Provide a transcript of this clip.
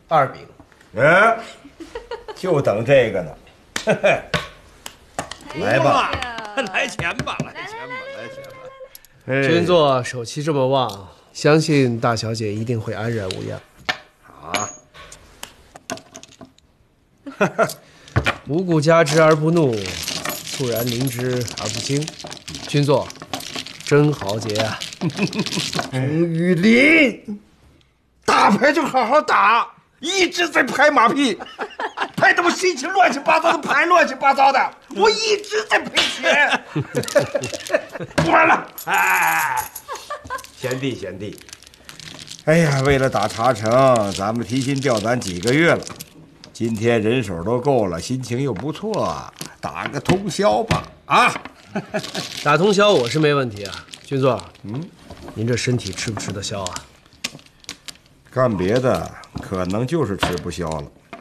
2饼。 嗯，就等这个呢。来吧， 来钱吧，来钱吧，来钱吧。 君座手气这么旺，相信大小姐一定会安然无恙。 啊， 五谷加之而不怒，肃然凝之而不惊。君座，真豪杰啊！ 洪玉林，打牌就好好打，一直在拍马屁，拍得我心情乱七八糟的，牌乱七八糟的，我一直在赔钱。不玩了，哎，贤弟贤弟，哎呀，为了打茶城，咱们提心吊胆几个月了，今天人手都够了，心情又不错，打个通宵吧，啊！ 打通宵我是没问题啊，君座，您这身体吃不吃得消啊？ 干别的可能就是吃不消了，